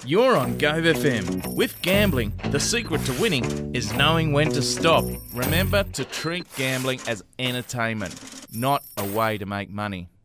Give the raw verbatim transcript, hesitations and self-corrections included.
You're on Gove F M. With gambling, the secret to winning is knowing when to stop. Remember to treat gambling as entertainment, not a way to make money.